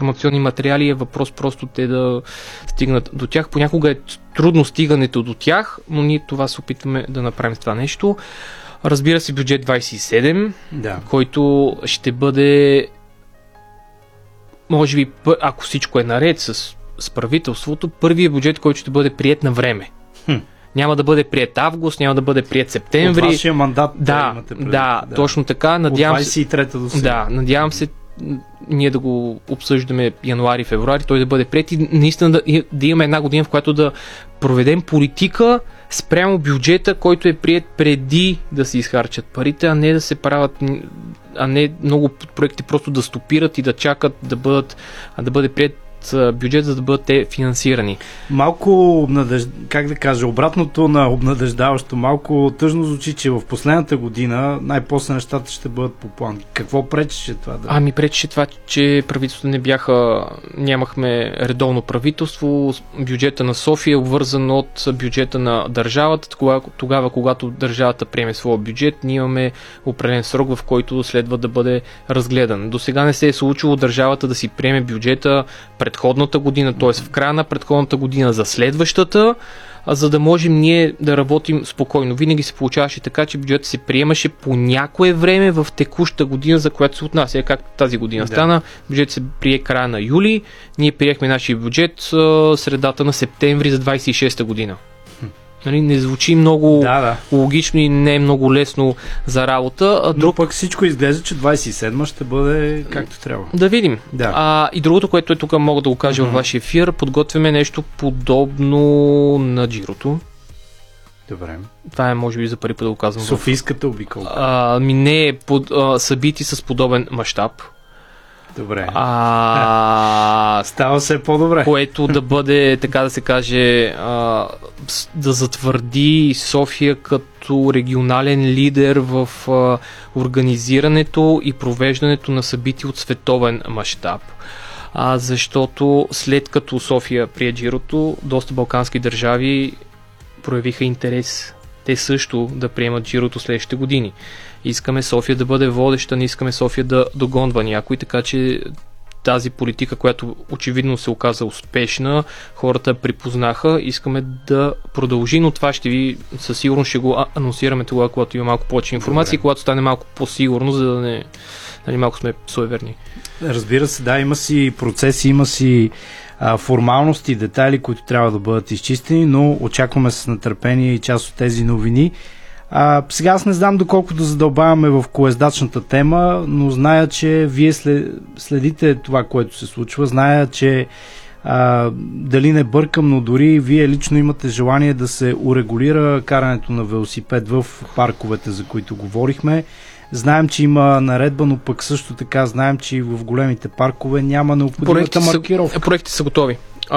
информационни материали, е въпрос просто те да стигнат до тях. Понякога е трудно стигането до тях, но ние това се опитваме да направим с това нещо. Разбира се, бюджет 27, който ще бъде, може би, ако всичко е наред с правителството, първият бюджет, който ще бъде приет на време. Няма да бъде приет август, няма да бъде приет септември. От вашия мандат имате предвид. Да, точно така. Надявам от 23-та до сега. Да, надявам се ние да го обсъждаме януари-февруари, той да бъде приет и наистина да имаме една година, в която да проведем политика спрямо бюджета, който е приет преди да се изхарчат парите, а не да се правят, а не много проекти просто да стопират и да чакат да бъде приет бюджет, за да бъдат те финансирани. Малко, как да кажа, обратното на обнадеждаващо, малко тъжно звучи, че в последната година най-после нещата ще бъдат по план. Какво пречеше това? Пречеше това, че правителството нямахме редовно правителство, бюджета на София е обвързан от бюджета на държавата. Тогава, когато държавата приеме своя бюджет, ние имаме определен срок, в който следва да бъде разгледан. До сега не се е случило държавата да си приеме бюджета предходната година, т.е. в края на предходната година за следващата, за да можем ние да работим спокойно. Винаги се получаваше така, че бюджетът се приемаше по някое време в текущата година, за която се отнася. Както тази година стана, бюджет се прие края на юли, ние приехме нашия бюджет средата на септември за 26-та година. Не звучи много логично и не е много лесно за работа. Но пък всичко изглежда, че 27-ма ще бъде както трябва. Да видим. И другото, което тук мога да го кажа във вашия ефир, подготвяме нещо подобно на Джирото. Добре. Това е, може би, за първи път да го казвам. Софийската обиколка. Не е събитие с подобен мащаб. Добре. Става все по-добре. Което да бъде, така да се каже, да затвърди София като регионален лидер в организирането и провеждането на събития от световен мащаб. Защото след като София прие Джирото, доста балкански държави проявиха интерес те също да приемат Джирото следващите години. Искаме София да бъде водеща, не искаме София да догонва някой, така че тази политика, която очевидно се оказа успешна, хората припознаха, искаме да продължи, но това със сигурност ще го анонсираме тогава, когато има малко повече информация и когато стане малко по-сигурно, за да не малко сме суеверни. Разбира се, има си процеси, има си формалности, детайли, които трябва да бъдат изчистени, но очакваме с нетърпение и част от тези новини. Сега аз не знам доколко да задълбаваме в колездачната тема, но зная, че вие следите това, което се случва. Зная, че дали не бъркам, но дори вие лично имате желание да се урегулира карането на велосипед в парковете, за които говорихме. Знаем, че има наредба, но пък също така знаем, че и в големите паркове няма необходимата маркировка. Проектите са готови.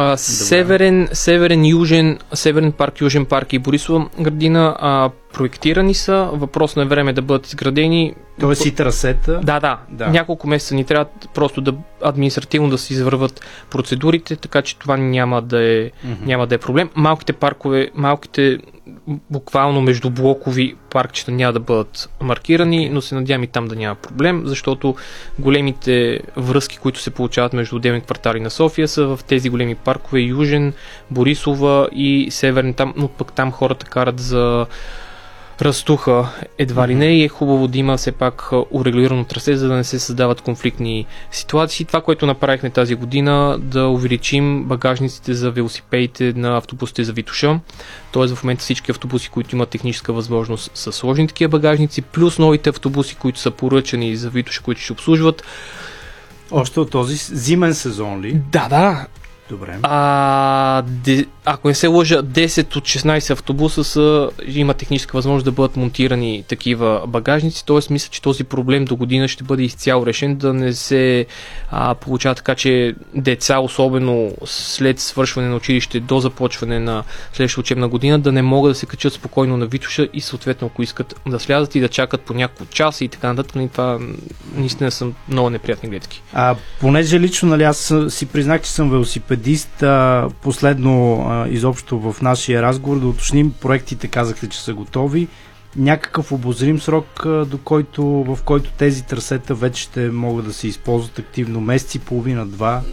Северен парк, Южен парк и Борисова градина проектирани са. Въпрос на време да бъдат изградени. Тоест и трасета? Да. Няколко месеца ни трябва просто административно да се извърват процедурите, така че това няма да е проблем. Малките паркове, буквално междублокови паркчета няма да бъдат маркирани, но се надявам и там да няма проблем, защото големите връзки, които се получават между отделни квартали на София, са в тези големи паркове: Южен, Борисова и Северен, но пък там хората карат за разтуха едва ли не и е хубаво да има все пак урегулирано трасе, за да не се създават конфликтни ситуации. Това, което направихме тази година, да увеличим багажниците за велосипедите на автобусите за Витоша. Тоест в момента всички автобуси, които имат техническа възможност, са сложни такива багажници, плюс новите автобуси, които са поръчани за Витоша, които ще обслужват. Още от този зимен сезон ли? Да. Добре. Ако не се лъжа, 10 от 16 автобуса има техническа възможност да бъдат монтирани такива багажници, т.е. мисля, че този проблем до година ще бъде изцяло решен, да не се получава така, че деца, особено след свършване на училище до започване на следващата учебна година, да не могат да се качат спокойно на Витоша и съответно, ако искат да слязат и да чакат по няколко часа и така нататък, и това наистина са много неприятни гледки. Понеже лично, аз си признах, че съм велосипедист, последно изобщо в нашия разговор да уточним, проектите казахте, че са готови. Някакъв обозрим срок, в който тези трасета вече ще могат да се използват активно, месец и половина, два?